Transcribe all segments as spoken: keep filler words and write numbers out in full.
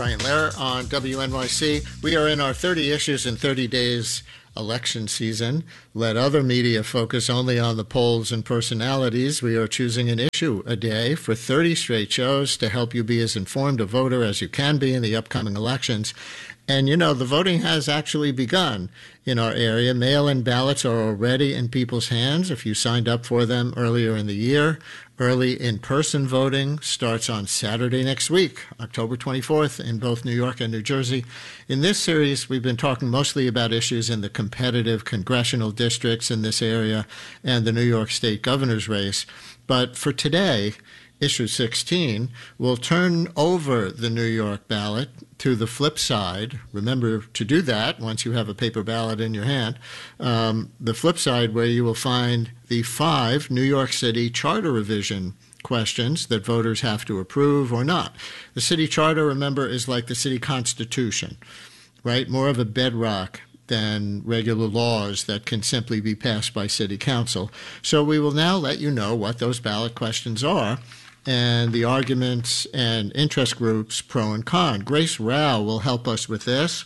Brian Lehrer on W N Y C. We are in our thirty issues in thirty days election season. Let other media focus only on the polls and personalities. We are choosing an issue a day for thirty straight shows to help you be as informed a voter as you can be in the upcoming elections. And, you know, the voting has actually begun in our area. Mail-in ballots are already in people's hands if you signed up for them earlier in the year. Early in-person voting starts on Saturday next week, October twenty-fourth, in both New York and New Jersey. In this series, we've been talking mostly about issues in the competitive congressional districts in this area and the New York State governor's race. But for today, issue sixteen, we'll turn over the New York ballot to the flip side. Remember to do that once you have a paper ballot in your hand. Um, the flip side, where you will find the five New York City charter revision questions that voters have to approve or not. The city charter, remember, is like the city constitution, right? More of a bedrock than regular laws that can simply be passed by city council. So we will now let you know what those ballot questions are and the arguments and interest groups pro and con. Grace Rao will help us with this.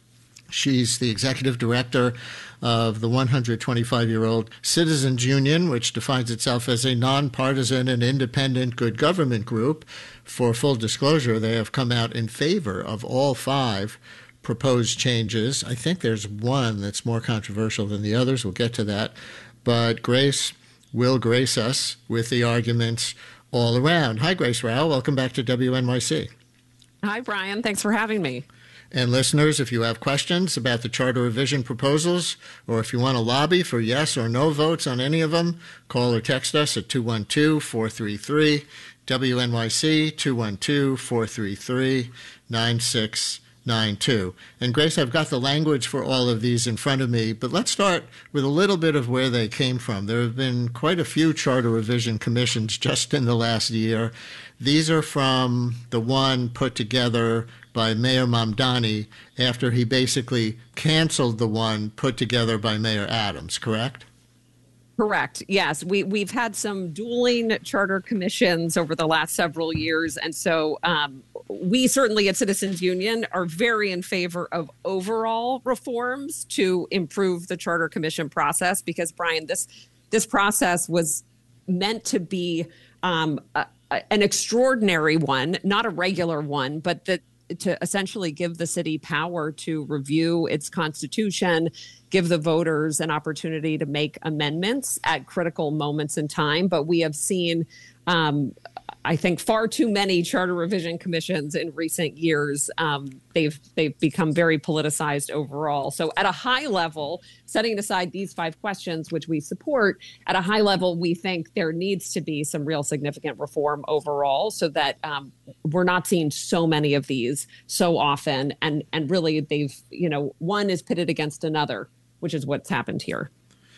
She's the executive director of the one hundred twenty-five-year-old Citizens Union, which defines itself as a nonpartisan and independent good government group. For full disclosure, they have come out in favor of all five proposed changes. I think there's one that's more controversial than the others. We'll get to that. But Grace will grace us with the arguments all around. Hi, Grace Rao. Welcome back to W N Y C. Hi, Brian. Thanks for having me. And listeners, if you have questions about the charter revision proposals, or if you want to lobby for yes or no votes on any of them, call or text us at two one two, four three three, W N Y C, two one two, four three three, nine six nine two. And Grace, I've got the language for all of these in front of me, but let's start with a little bit of where they came from. There have been quite a few charter revision commissions just in the last year. These are from the one put together by Mayor Mamdani after he basically canceled the one put together by Mayor Adams, correct? Correct. Yes, we, we've had some dueling charter commissions over the last several years. And so um, we certainly at Citizens Union are very in favor of overall reforms to improve the charter commission process, because, Brian, this this process was meant to be um, a, a, an extraordinary one, not a regular one, but that to essentially give the city power to review its constitution, give the voters an opportunity to make amendments at critical moments in time. But we have seen, um, I think, far too many charter revision commissions in recent years. Um, they've they've become very politicized overall. So at a high level, setting aside these five questions, which we support, at a high level, we think there needs to be some real significant reform overall so that um, we're not seeing so many of these so often. And, and really, they've, you know, one is pitted against another, which is what's happened here.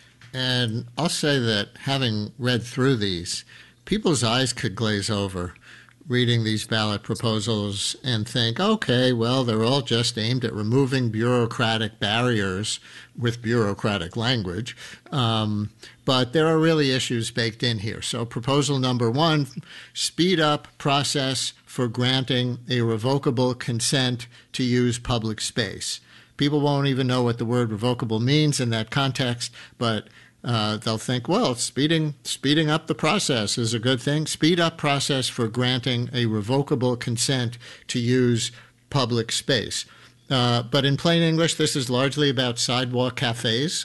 And I'll say that having read through these, people's eyes could glaze over reading these ballot proposals and think, okay, well, they're all just aimed at removing bureaucratic barriers with bureaucratic language. Um, but there are really issues baked in here. So proposal number one, speed up process for granting a revocable consent to use public space. People won't even know what the word revocable means in that context, but Uh, they'll think, well, speeding speeding up the process is a good thing. Speed up process for granting a revocable consent to use public space. Uh, but in plain English, this is largely about sidewalk cafes.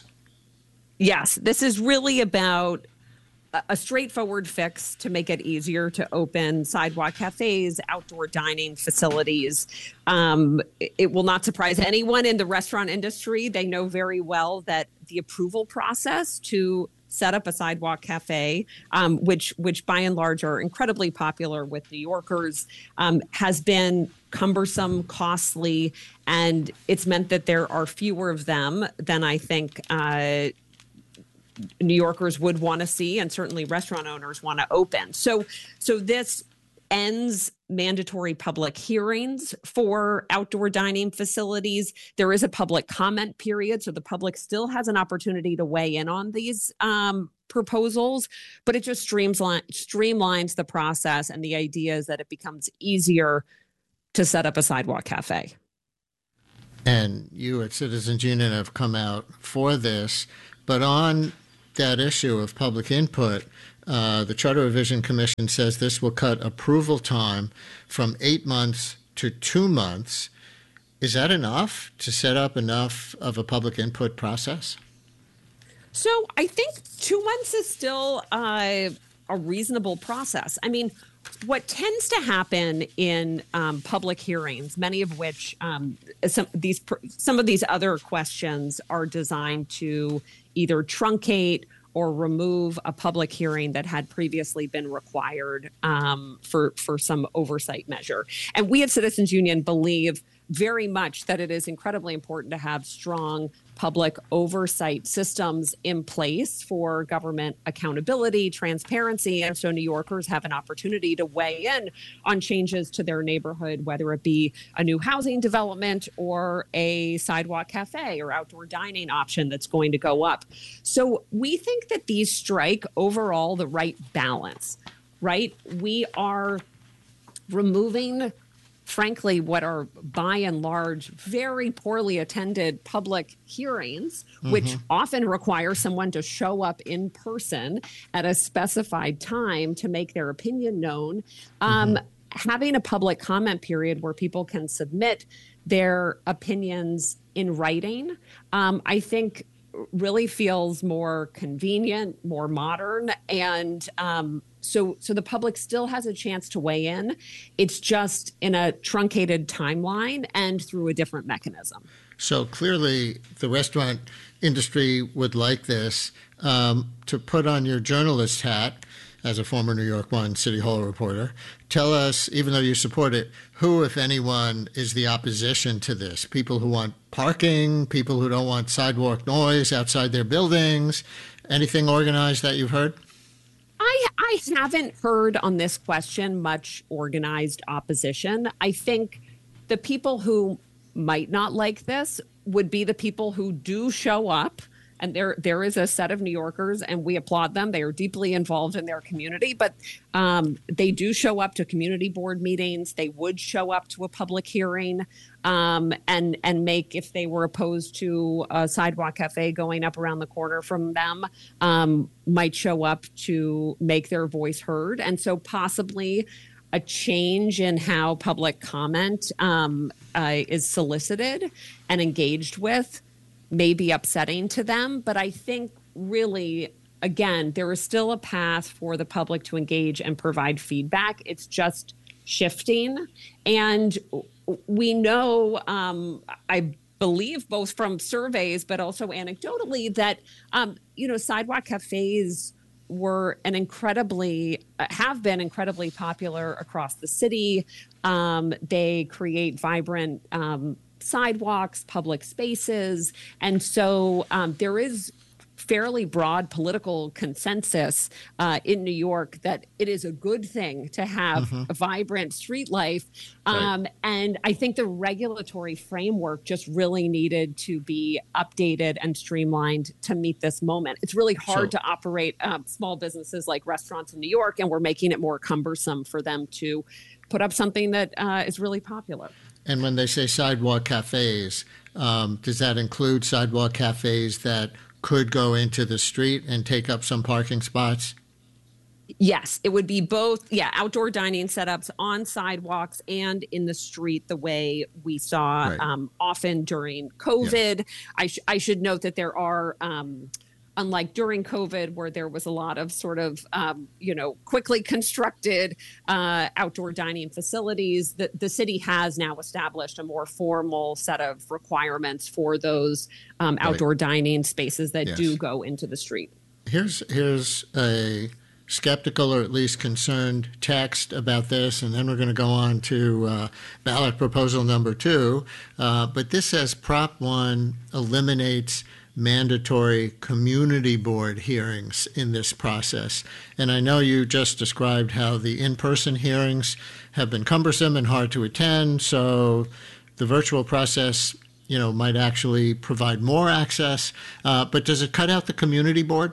Yes, this is really about a straightforward fix to make it easier to open sidewalk cafes, outdoor dining facilities. Um, it will not surprise anyone in the restaurant industry. They know very well that the approval process to set up a sidewalk cafe, um, which which by and large are incredibly popular with New Yorkers, um, has been cumbersome, costly, and it's meant that there are fewer of them than I think uh, New Yorkers would want to see, and certainly restaurant owners want to open. So, so this ends mandatory public hearings for outdoor dining facilities. There is a public comment period, so the public still has an opportunity to weigh in on these um, proposals, but it just streamlines streamlines the process. And the idea is that it becomes easier to set up a sidewalk cafe. And you at Citizens Union have come out for this. But on that issue of public input, uh, the Charter Revision Commission says this will cut approval time from eight months to two months. Is that enough to set up enough of a public input process? So I think two months is still uh, a reasonable process. I mean, what tends to happen in um, public hearings, many of which um, some these some of these other questions are designed to either truncate or remove a public hearing that had previously been required um, for for some oversight measure. And we at Citizens Union believe very much that it is incredibly important to have strong public oversight systems in place for government accountability, transparency, and so New Yorkers have an opportunity to weigh in on changes to their neighborhood, whether it be a new housing development or a sidewalk cafe or outdoor dining option that's going to go up. So we think that these strike overall the right balance, right? We are removing, frankly, what are by and large very poorly attended public hearings, mm-hmm. which often require someone to show up in person at a specified time to make their opinion known. Um, mm-hmm. Having a public comment period where people can submit their opinions in writing, um, I think really feels more convenient, more modern, and um, So so the public still has a chance to weigh in. It's just in a truncated timeline and through a different mechanism. So clearly the restaurant industry would like this. Um, to put on your journalist hat, as a former New York One City Hall reporter, tell us, even though you support it, who, if anyone, is the opposition to this? People who want parking, people who don't want sidewalk noise outside their buildings, anything organized that you've heard? I, I haven't heard on this question much organized opposition. I think the people who might not like this would be the people who do show up. And there there is a set of New Yorkers, and we applaud them. They are deeply involved in their community, but um, they do show up to community board meetings. They would show up to a public hearing um, and and make, if they were opposed to a sidewalk cafe going up around the corner from them, um, might show up to make their voice heard. And so possibly a change in how public comment um, uh, is solicited and engaged with may be upsetting to them. But I think really, again, there is still a path for the public to engage and provide feedback. It's just shifting. And we know, um, I believe both from surveys, but also anecdotally, that, um, you know, sidewalk cafes were an incredibly, uh, have been incredibly popular across the city. Um, they create vibrant um sidewalks, public spaces. And so um, there is fairly broad political consensus uh, in New York that it is a good thing to have mm-hmm. a vibrant street life. Um, right. And I think the regulatory framework just really needed to be updated and streamlined to meet this moment. It's really hard so, to operate um, small businesses like restaurants in New York, and we're making it more cumbersome for them to put up something that uh, is really popular. And when they say sidewalk cafes, um, does that include sidewalk cafes that could go into the street and take up some parking spots? Yes, it would be both. Yeah, outdoor dining setups on sidewalks and in the street, the way we saw right. um, often during COVID. Yeah. I, sh- I should note that there are, um, unlike during COVID, where there was a lot of sort of, um, you know, quickly constructed uh, outdoor dining facilities, the, the city has now established a more formal set of requirements for those um, outdoor right. dining spaces that yes. do go into the street. Here's here's a skeptical or at least concerned text about this, and then we're going to go on to uh, ballot proposal number two. Uh, but this says Prop one eliminates mandatory community board hearings in this process. And I know you just described how the in-person hearings have been cumbersome and hard to attend, so the virtual process, you know, might actually provide more access. Uh, but does it cut out the community board?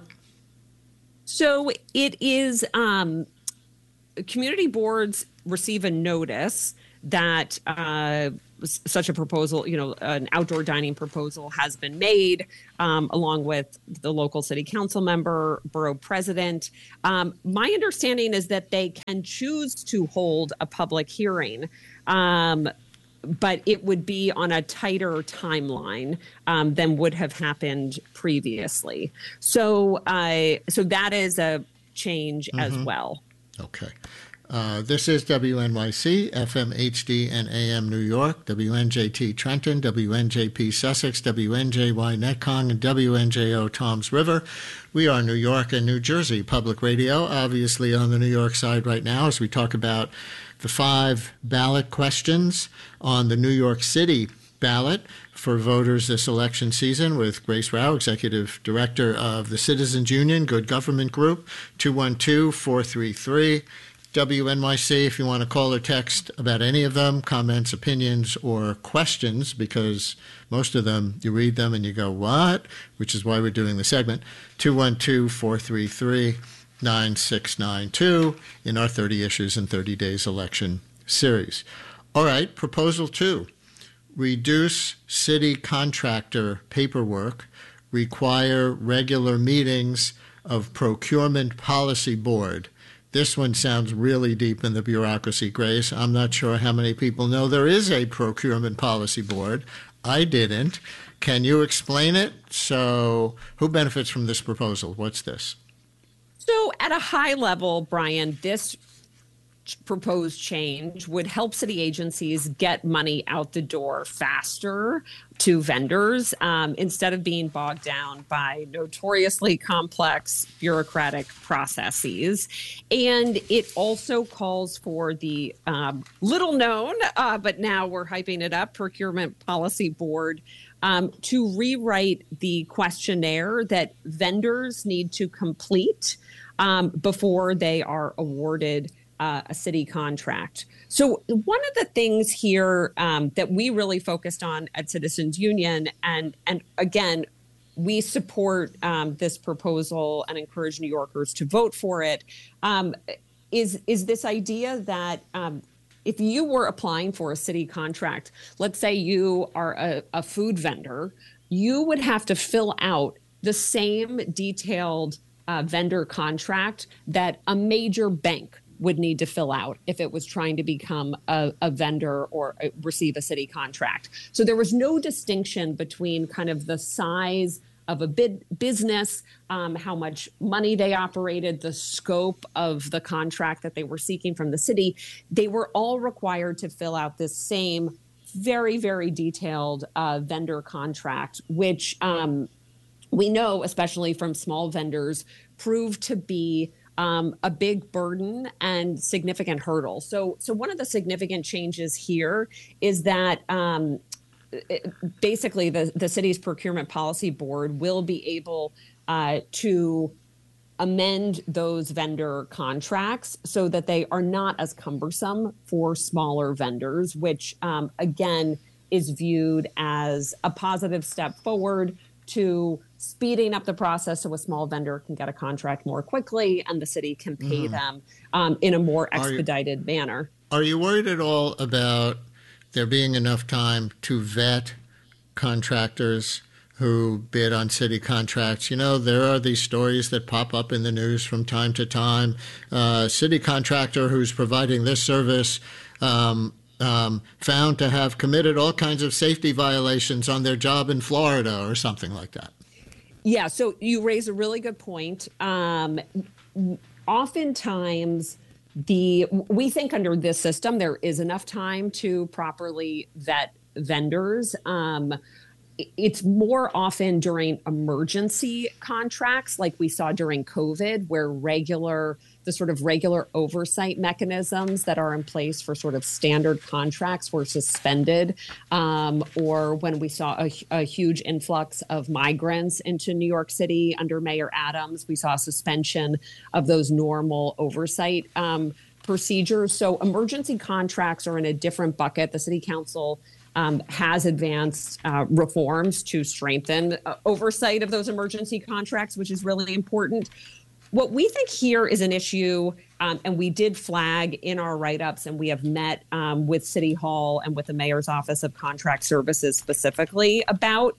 So it is, um, community boards receive a notice that uh, such a proposal, you know, an outdoor dining proposal has been made, um, along with the local city council member, borough president. Um, my understanding is that they can choose to hold a public hearing, um, but it would be on a tighter timeline um, than would have happened previously. So, uh, so that is a change mm-hmm. as well. Okay. Uh, this is W N Y C, F M H D and A M New York, W N J T Trenton, W N J P Sussex, W N J Y Netcong, and W N J O Toms River. We are New York and New Jersey Public Radio, obviously on the New York side right now as we talk about the five ballot questions on the New York City ballot for voters this election season with Grace Rao, Executive Director of the Citizens Union Good Government Group, two one two, four three three, W N Y C if you want to call or text about any of them, comments, opinions, or questions, because most of them, you read them and you go, what? Which is why we're doing the segment. two one two, four three three, nine six nine two in our thirty Issues in thirty Days election series. All right, proposal two, reduce city contractor paperwork, require regular meetings of Procurement Policy Board. This one sounds really deep in the bureaucracy, Grace. I'm not sure how many people know there is a Procurement Policy Board. I didn't. Can you explain it? So who benefits from this proposal? What's this? So at a high level, Brian, this proposed change would help city agencies get money out the door faster to vendors um, instead of being bogged down by notoriously complex bureaucratic processes. And it also calls for the um, little known, uh, but now we're hyping it up, Procurement Policy Board um, to rewrite the questionnaire that vendors need to complete um, before they are awarded Uh, a city contract. So one of the things here um, that we really focused on at Citizens Union, and and again, we support um, this proposal and encourage New Yorkers to vote for it, um, is is this idea that um, if you were applying for a city contract, let's say you are a, a food vendor, you would have to fill out the same detailed uh, vendor contract that a major bank would need to fill out if it was trying to become a, a vendor or a, receive a city contract. So there was no distinction between kind of the size of a bid business, um, how much money they operated, the scope of the contract that they were seeking from the city. They were all required to fill out this same very, very detailed uh, vendor contract, which um, we know, especially from small vendors, proved to be Um, a big burden and significant hurdle. So, so one of the significant changes here is that um, it, basically the, the city's Procurement Policy Board will be able uh, to amend those vendor contracts so that they are not as cumbersome for smaller vendors, which um, again is viewed as a positive step forward to speeding up the process so a small vendor can get a contract more quickly and the city can pay mm. them um, in a more expedited are you, manner. Are you worried at all about there being enough time to vet contractors who bid on city contracts? You know, there are these stories that pop up in the news from time to time. Uh, city contractor who's providing this service um, Um, found to have committed all kinds of safety violations on their job in Florida or something like that. Yeah, so you raise a really good point. Um, oftentimes, the we think under this system there is enough time to properly vet vendors. Um, it's more often during emergency contracts, like we saw during COVID, where regular the sort of regular oversight mechanisms that are in place for sort of standard contracts were suspended, um, or when we saw a, a huge influx of migrants into New York City under Mayor Adams, we saw a suspension of those normal oversight um, procedures. So emergency contracts are in a different bucket. The City Council Um, has advanced uh, reforms to strengthen uh, oversight of those emergency contracts, which is really important. What we think here is an issue Um, and we did flag in our write-ups, and we have met um, with City Hall and with the Mayor's Office of Contract Services specifically about,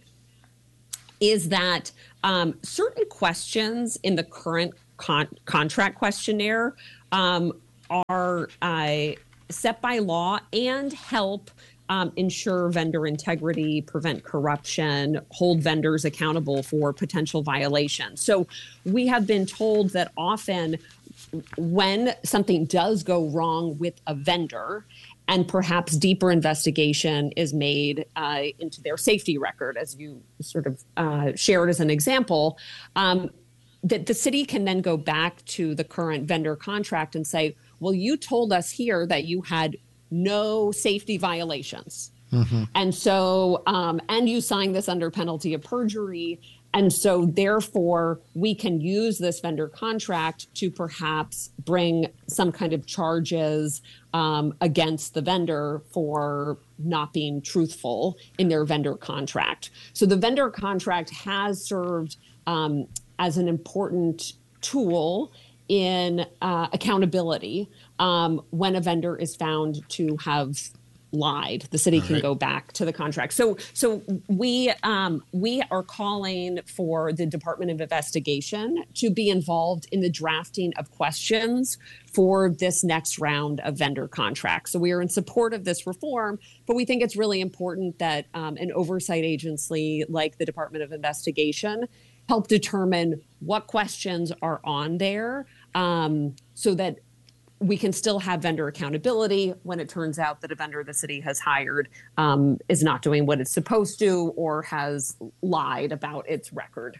is that um, certain questions in the current con- contract questionnaire um, are uh, set by law and help um, ensure vendor integrity, prevent corruption, hold vendors accountable for potential violations. So we have been told that often when something does go wrong with a vendor, and perhaps deeper investigation is made uh, into their safety record, as you sort of uh, shared as an example, um, that the city can then go back to the current vendor contract and say, well, you told us here that you had no safety violations. Mm-hmm. And so, um, and you signed this under penalty of perjury. And so therefore, we can use this vendor contract to perhaps bring some kind of charges um, against the vendor for not being truthful in their vendor contract. So the vendor contract has served um, as an important tool in uh, accountability um, when a vendor is found to have lied. The city All can right. go back to the contract. So, so we um, we are calling for the Department of Investigation to be involved in the drafting of questions for this next round of vendor contracts. So we are in support of this reform, but we think it's really important that um, an oversight agency like the Department of Investigation help determine what questions are on there um, so that we can still have vendor accountability when it turns out that a vendor the city has hired um, is not doing what it's supposed to or has lied about its record.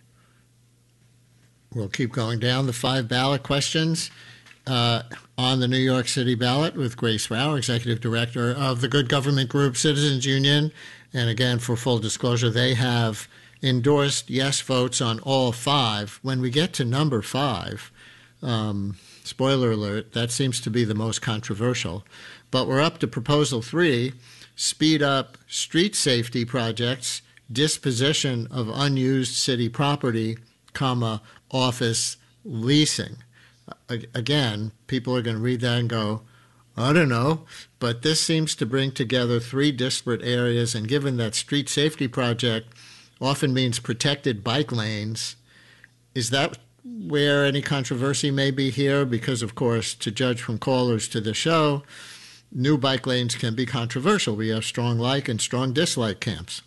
We'll keep going down the five ballot questions. Uh, on the New York City ballot with Grace Rauh, Executive Director of the Good Government Group Citizens Union. And again, for full disclosure, they have endorsed yes votes on all five. When we get to number five, um, spoiler alert, that seems to be the most controversial. But we're up to proposal three, speed up street safety projects, disposition of unused city property, comma, office leasing. Again, people are going to read that and go, I don't know, but this seems to bring together three disparate areas, and given that street safety project often means protected bike lanes, is that where any controversy may be here? Because, of course, to judge from callers to the show, new bike lanes can be controversial. We have strong like and strong dislike camps.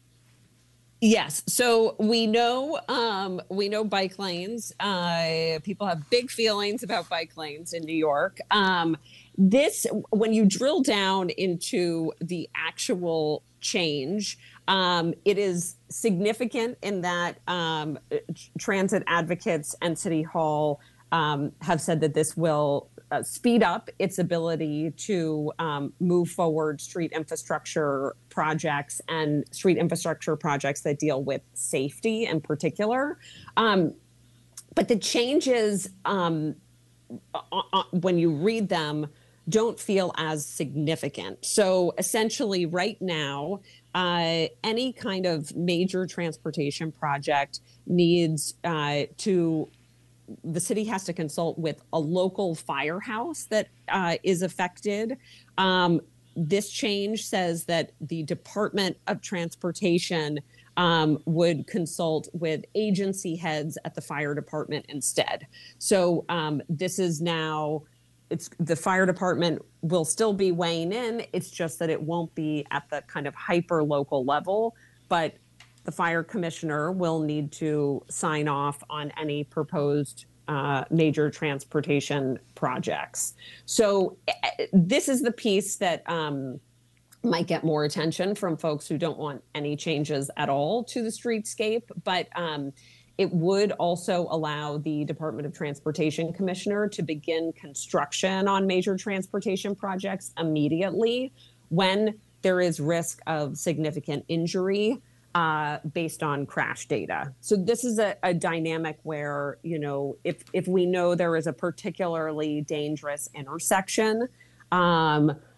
Yes. So we know um, we know bike lanes. Uh, people have big feelings about bike lanes in New York. Um, this, when you drill down into the actual change, um, it is significant in that um, transit advocates and City Hall um, have said that this will uh, speed up its ability to um, move forward street infrastructure projects and street infrastructure projects that deal with safety in particular. Um, but the changes, um, uh, when you read them, don't feel as significant. So essentially right now, uh, any kind of major transportation project needs uh, to the city has to consult with a local firehouse that uh, is affected. Um, this change says that the Department of Transportation um, would consult with agency heads at the fire department instead. So um, this is now, it's the fire department will still be weighing in. It's just that it won't be at the kind of hyper local level, but the fire commissioner will need to sign off on any proposed uh, major transportation projects. So uh, this is the piece that um, might get more attention from folks who don't want any changes at all to the streetscape. But um, it would also allow the Department of Transportation Commissioner to begin construction on major transportation projects immediately when there is risk of significant injury Uh, based on crash data. So this is a, a dynamic where, you know, if if we know there is a particularly dangerous intersection, um,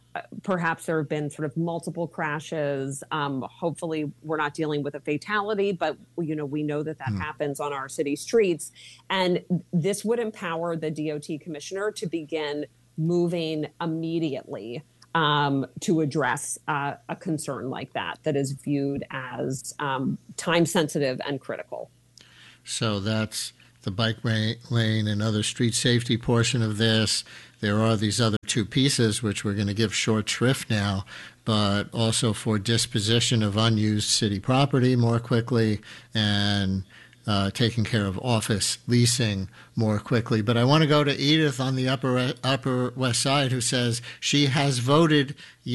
perhaps there have been sort of multiple crashes. Um, hopefully, we're not dealing with a fatality, but you know we know that that mm. happens on our city streets, and this would empower the D O T commissioner to begin moving immediately um, to address uh, a concern like that that is viewed as um, time sensitive and critical. So that's the bike lane and other street safety portion of this. There are these other two pieces, which we're going to give short shrift now, but also for disposition of unused city property more quickly and uh, taking care of office leasing more quickly. But I want to go to Edith on the upper upper west side, who says she has voted